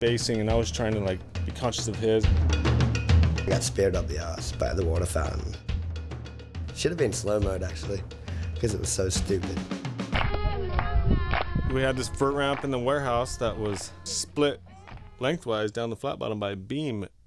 basing, and I was trying to like be conscious of his. I got speared up the ass by the water fountain. Should have been slow mode actually, because it was so stupid. We had this vert ramp in the warehouse that was split lengthwise down the flat bottom by a beam,